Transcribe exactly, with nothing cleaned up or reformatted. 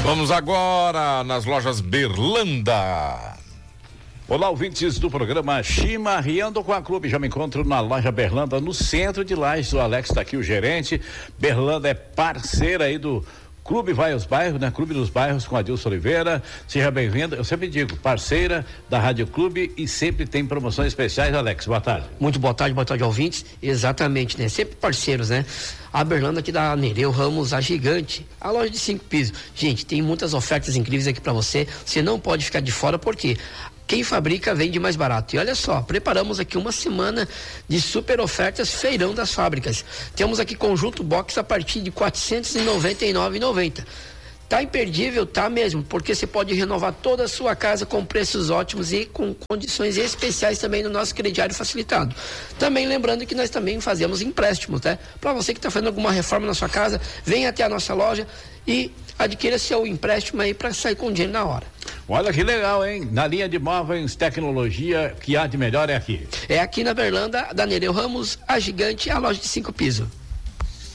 Vamos agora nas lojas Berlanda. Olá, ouvintes do programa Chimarreando com a Clube. Já me encontro na loja Berlanda, no centro de Lages. O Alex está aqui, o gerente. Berlanda é parceira aí do Clube Vai aos Bairros, né? Clube dos Bairros com Adilson Oliveira. Seja bem-vindo. Eu sempre digo, parceira da Rádio Clube e sempre tem promoções especiais. Alex, boa tarde. Muito boa tarde, boa tarde, ouvintes. Exatamente, né? Sempre parceiros, né? A Berlanda aqui da Nereu Ramos, a gigante, a loja de cinco pisos. Gente, tem muitas ofertas incríveis aqui para você. Você não pode ficar de fora, porque quem fabrica vende mais barato. E olha só, preparamos aqui uma semana de super ofertas, feirão das fábricas. Temos aqui conjunto box a partir de quatrocentos e noventa e nove reais e noventa centavos. Tá imperdível, tá mesmo, porque você pode renovar toda a sua casa com preços ótimos e com condições especiais também no nosso crediário facilitado. Também lembrando que nós também fazemos empréstimos, né? Para você que está fazendo alguma reforma na sua casa, venha até a nossa loja e adquira seu empréstimo aí para sair com dinheiro na hora. Olha que legal, hein? Na linha de móveis, tecnologia, que há de melhor é aqui. É aqui na Berlanda, da Nereu Ramos, a gigante, a loja de cinco pisos.